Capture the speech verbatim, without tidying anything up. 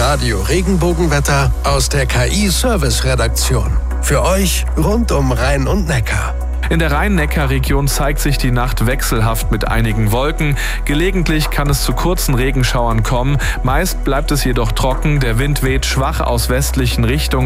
Radio Regenbogenwetter aus der K I-Service-Redaktion. Für euch rund um Rhein und Neckar. In der Rhein-Neckar-Region zeigt sich die Nacht wechselhaft mit einigen Wolken. Gelegentlich kann es zu kurzen Regenschauern kommen. Meist bleibt es jedoch trocken. Der Wind weht schwach aus westlichen Richtungen.